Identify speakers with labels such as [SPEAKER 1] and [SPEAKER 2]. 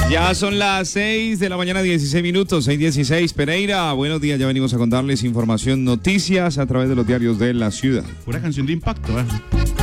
[SPEAKER 1] Ya son las 6 de la mañana, 16 minutos, 6:16. Pereira, buenos días, ya venimos a contarles información, noticias a través de los diarios de la ciudad.
[SPEAKER 2] Pura canción de impacto, ¿eh?